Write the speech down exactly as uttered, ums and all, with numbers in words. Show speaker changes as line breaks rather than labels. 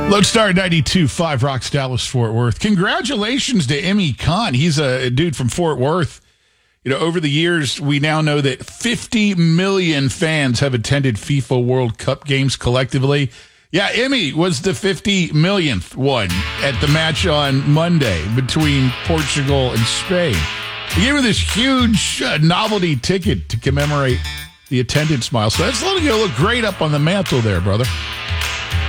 Lodestar ninety-two point five Rocks, Dallas, Fort Worth. Congratulations to Emmy Khan. He's a dude from Fort Worth. You know, over the years, we now know that fifty million fans have attended FIFA World Cup games collectively. Yeah, Emmy was the fifty millionth one at the match on Monday between Portugal and Spain. He gave her this huge uh, novelty ticket to commemorate the attendance milestone. That's letting you look great up on the mantle there, brother.